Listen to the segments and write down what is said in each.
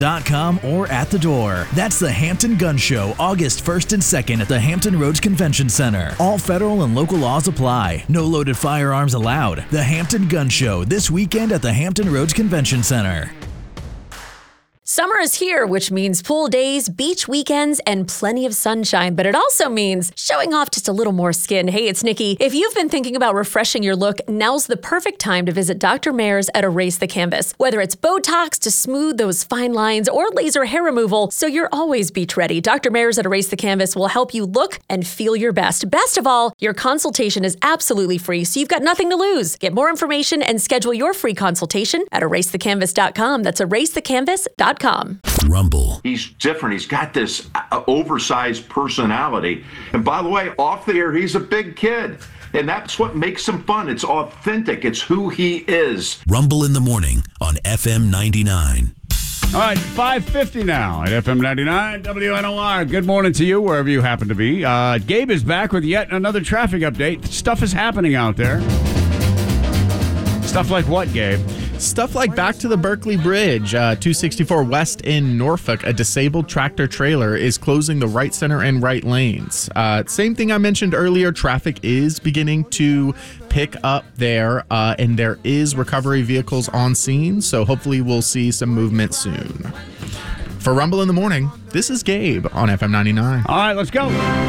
.com or at the door. That's the Hampton Gun Show, August 1st and 2nd at the Hampton Roads Convention Center. All federal and local laws apply. No loaded firearms allowed. The Hampton Gun Show, this weekend at the Hampton Roads Convention Center. Summer is here, which means pool days, beach weekends, and plenty of sunshine. But it also means showing off just a little more skin. Hey, it's Nikki. If you've been thinking about refreshing your look, now's the perfect time to visit Dr. Mayer's at Erase the Canvas. Whether it's Botox to smooth those fine lines or laser hair removal, so you're always beach ready, Dr. Mayer's at Erase the Canvas will help you look and feel your best. Best of all, your consultation is absolutely free, so you've got nothing to lose. Get more information and schedule your free consultation at erasethecanvas.com. That's erasethecanvas.com. Rumble. He's different. He's got this oversized personality. And by the way, off the air, he's a big kid. And that's what makes him fun. It's authentic. It's who he is. Rumble in the morning on FM 99. All right, 5:50 now at FM 99 WNOR. Good morning to you, wherever you happen to be. Gabe is back with yet another traffic update. Stuff is happening out there. Stuff like what, Gabe? Stuff like back to the Berkeley Bridge, 264 West in Norfolk, a disabled tractor trailer is closing the right center and right lanes. Same thing I mentioned earlier, traffic is beginning to pick up there, and there is recovery vehicles on scene, so hopefully we'll see some movement soon. For Rumble in the Morning, this is Gabe on FM 99. All right, let's go.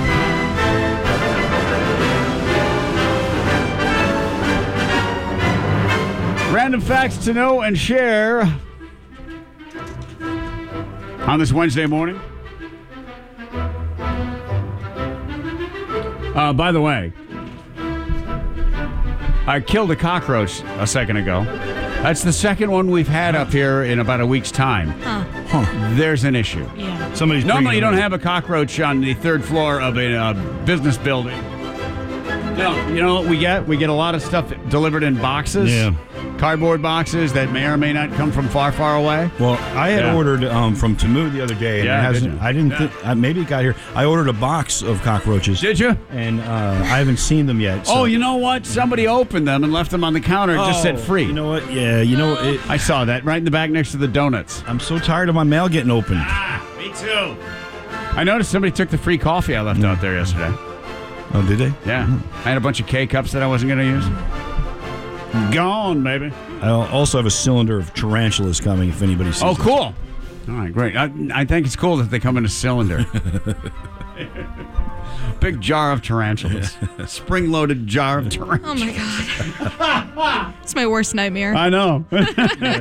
Random facts to know and share on this Wednesday morning. By the way, I killed a cockroach a second ago. That's the second one we've had up here in about a week's time. There's an issue. Yeah. Normally you don't have a cockroach on the third floor of a business building. No, you know what we get? We get a lot of stuff delivered in boxes. Yeah. Cardboard boxes that may or may not come from far, far away. Well, I had ordered from Temu the other day. And Yeah, it hasn't, did you? I didn't think, maybe it got here. I ordered a box of cockroaches. Did you? And I haven't seen them yet. So. Oh, you know what? Somebody opened them and left them on the counter and just said free. You know what? Yeah, you know, I saw that right in the back next to the donuts. I'm so tired of my mail getting opened. Me too. I noticed somebody took the free coffee I left out there yesterday. Oh, did they? Yeah. I had a bunch of K-cups that I wasn't going to use. Gone, baby. I also have a cylinder of tarantulas coming if anybody sees Oh, them. cool. All right, great. I think it's cool that they come in a cylinder. Big jar of tarantulas. Spring-loaded jar of tarantulas. Oh, my God. It's my worst nightmare. I know. I've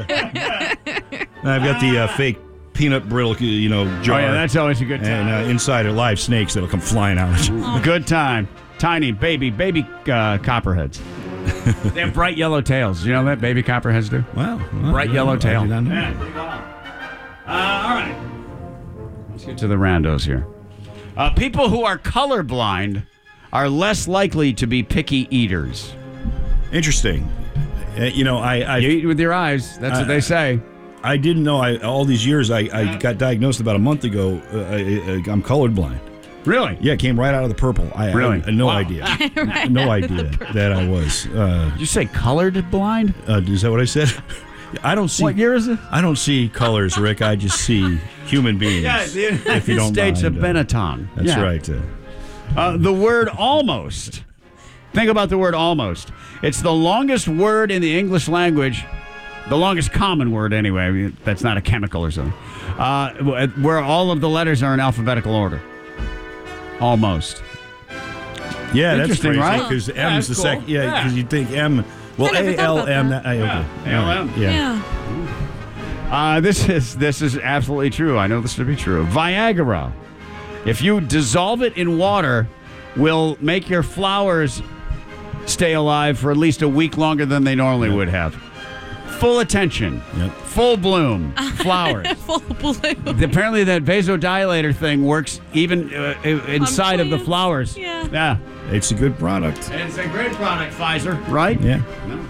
got the fake peanut brittle, jar. Oh, yeah, that's always a good time. And inside are live snakes that'll come flying out. Good time. Tiny baby copperheads. They have bright yellow tails. You know that baby copperheads do? Wow. Bright yellow tail. I did not know. Yeah, pretty wild. All right. Let's get to the randos here. People who are colorblind are less likely to be picky eaters. Interesting. I You eat with your eyes. That's what they say. I didn't know. All these years, I got diagnosed about a month ago. I'm colorblind. Really? Yeah, it came right out of the purple. I had no idea. No idea that I was. Did you say colored blind? Is that what I said? I don't see. What year is it? I don't see colors, Rick. I just see human beings. Yeah, the United if you don't States mind. of Benetton. That's Yeah. right. The word almost. Think about the word almost. It's the longest word in the English language. The longest common word, anyway. I mean, that's not a chemical or something. Where all of the letters are in alphabetical order. Almost. Yeah, that's Interesting, crazy, right? Because Yeah, M is the that's second. cool. Yeah, Yeah. because you think M. Well, I never thought about A-L-M. that. Okay. A-L-M. Yeah. This is absolutely true. I know this to be true. Viagra. If you dissolve it in water, will make your flowers stay alive for at least a week longer than they normally would have. Full attention. Yep. Full bloom. Flowers. Full bloom. Apparently that vasodilator thing works even inside of the plants. flowers. Yeah. It's a good product. It's a great product, Pfizer, right? Yeah.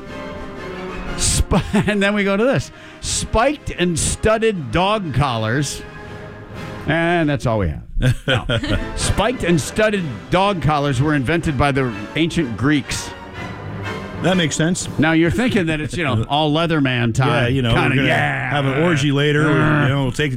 And then we go to this. Spiked and studded dog collars. And that's all we have. No. Spiked and studded dog collars were invented by the ancient Greeks. That makes sense. Now you're thinking that it's, all Leatherman time. Yeah, we're Kinda, gonna have an orgy later. We'll take